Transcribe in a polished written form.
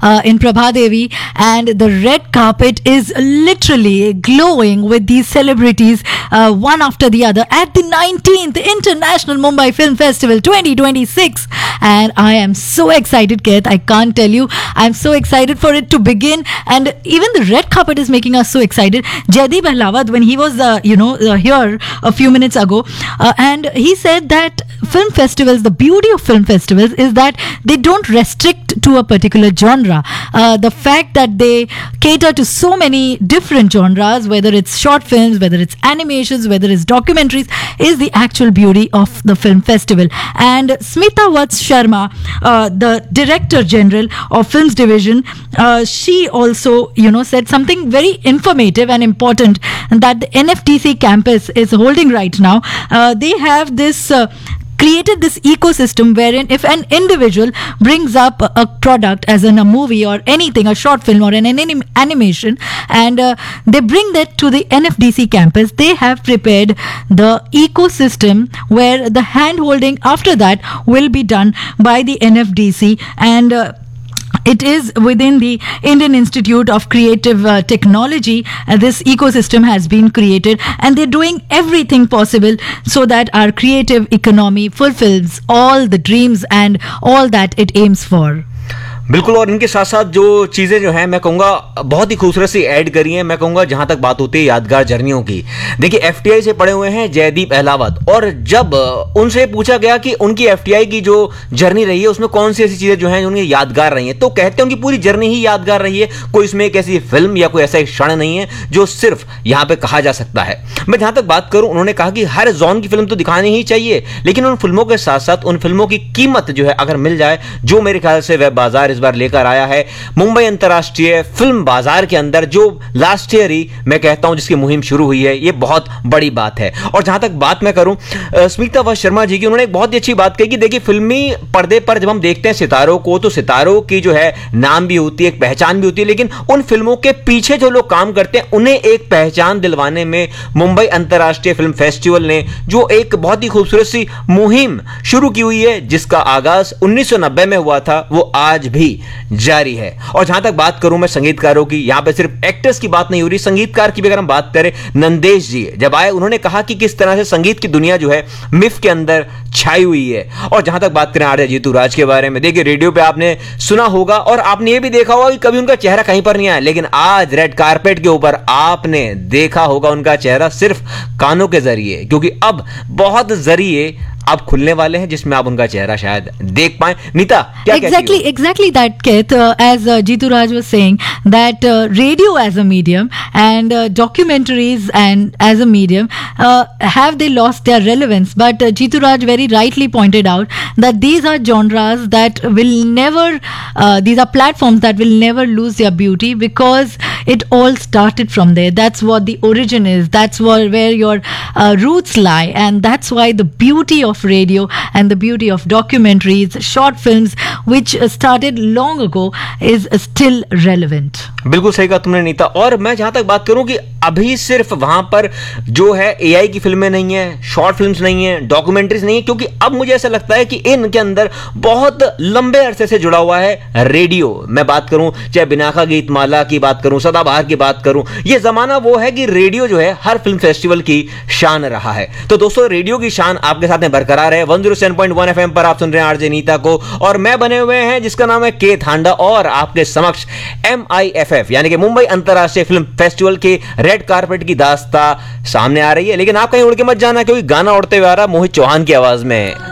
in Prabhadevi, and the red carpet is literally glowing with these celebrities, one after the other, at the 19th International Mumbai Film Festival 2026. And I am so excited, Keith. I can't tell you. I'm so excited for it to begin. And even the red carpet is making us so excited. Jaideep Ahlawat, when he was, here a few minutes ago, and he said that film festivals, the beauty of film festivals is that they don't restrict to a particular genre. The fact that they cater to so many different genres, whether it's short films, whether it's animations, whether it's documentaries, is the actual beauty of the film festival. And Smita Vats Sharma, the Director General of Films Division, she also, said something very informative and important that the NFDC campus is holding right now. They have this created this ecosystem wherein if an individual brings up a product as in a movie or anything, a short film or an animation, and they bring that to the NFDC campus, they have prepared the ecosystem where the hand holding after that will be done by the NFDC, and it is within the Indian Institute of Creative Technology. This ecosystem has been created, and they're doing everything possible so that our creative economy fulfills all the dreams and all that it aims for. बिल्कुल, और इनके साथ साथ जो चीज़ें जो हैं मैं कहूँगा बहुत ही खूबसूरत सी ऐड करी हैं। मैं कहूँगा जहाँ तक बात होती है यादगार जर्नियों की, देखिए एफटीआई से पढ़े हुए हैं जयदीप अहलावत, और जब उनसे पूछा गया कि उनकी एफटीआई की जो जर्नी रही है उसमें कौन सी ऐसी चीज़ें जो हैं जो उनकी यादगार रही हैं, तो कहते हैं उनकी पूरी जर्नी ही यादगार रही है। कोई इसमें एक ऐसी फिल्म या कोई ऐसा एक क्षण नहीं है जो सिर्फ यहाँ पे कहा जा सकता है। मैं जहाँ तक बात करूँ, उन्होंने कहा कि हर जॉन की फिल्म तो दिखानी ही चाहिए, लेकिन उन फिल्मों के साथ साथ उन फिल्मों की कीमत जो है अगर मिल जाए, जो मेरे ख्याल से वेब बाजार इस बार लेकर आया है मुंबई अंतरराष्ट्रीय फिल्म बाजार के अंदर, जो लास्ट ईयर ही मैं कहता हूं जिसकी मुहिम शुरू हुई है, ये बहुत बड़ी बात है। और जहां तक बात मैं करूं स्मिता वत्स शर्मा जी की, उन्होंने एक बहुत ही अच्छी बात कही कि देखिए फिल्मी पर्दे पर जब हम देखते हैं सितारों को, तो सितारों की जो है नाम भी होती है, एक पहचान भी होती है, लेकिन उन फिल्मों के पीछे जो लोग काम करते हैं उन्हें एक पहचान दिलवाने में मुंबई अंतरराष्ट्रीय फिल्म फेस्टिवल ने जो एक बहुत ही खूबसूरत सी मुहिम शुरू की हुई है, जिसका आगाज 1990 में हुआ था, वो आज भी जारी है। और जहां तक बात करूं मैं संगीतकारों की, यहां पे सिर्फ एक्टर्स की बात नहीं हो रही, संगीतकार की भी अगर हम बात करें, नंदेश जी जब आए उन्होंने कहा कि किस तरह से संगीत की दुनिया जो है मिफ के अंदर छाई हुई है। और जहां तक बात करें आरजे जीतू राज के बारे में, देखिए रेडियो पे आपने सुना होगा और आपने ये भी देखा होगा कि कभी उनका चेहरा कहीं पर नहीं आया, लेकिन आज रेड कारपेट के ऊपर आपने देखा होगा उनका चेहरा सिर्फ कानों के जरिए, क्योंकि अब बहुत जरिए अब खुलने वाले हैं जिसमें आप उनका चेहरा शायद देख पाएं। नीता, क्या exactly that, Keith, as Jeetu Raj was saying that radio as a medium and documentaries and as a medium have they lost their relevance, but Jeetu Raj very rightly pointed out that these are genres that will never these are platforms that will never lose their beauty, because it all started from there. That's what the origin is, that's where your roots lie, and that's why the beauty of radio and the beauty of documentaries, short films which started long ago is still relevant. बिल्कुल सही कहा तुमने नीता। और मैं जहां तक बात करूं कि अभी सिर्फ वहां पर जो है एआई की फिल्में नहीं है, शॉर्ट फिल्म्स नहीं है, डॉक्यूमेंट्रीज नहीं है, क्योंकि अब मुझे ऐसा लगता है कि इनके अंदर बहुत लंबे अरसे से जुड़ा हुआ है रेडियो। मैं बात करूं चाहे बिनाका गीतमाला की बात करूं, सदाबहार की बात करूं, ये जमाना वो है कि रेडियो जो है हर फिल्म फेस्टिवल की शान रहा है। तो दोस्तों रेडियो की शान आपके साथ में बरकरार है। 107.1 FM पर आप सुन रहे हैं आरजे नीता को, और मैं बने हुए हैं जिसका नाम है के थांडा, और आपके समक्ष MIFF यानी कि मुंबई अंतरराष्ट्रीय फिल्म फेस्टिवल के रेड कारपेट की दास्तां सामने आ रही है। लेकिन आप कहीं उड़ के मत जाना, क्योंकि गाना उड़ते हुए आ रहा मोहित चौहान की आवाज में।